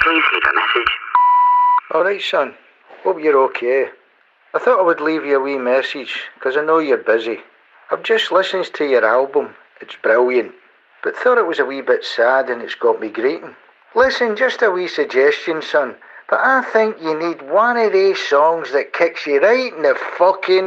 Please leave a message. Alright, son. Hope you're okay. I thought I would leave you a wee message, because I know you're busy. I've just listened to your album. It's brilliant. But thought it was a wee bit sad and it's got me greeting. Listen, just a wee suggestion, son. But I think you need one of these songs that kicks you right in the fucking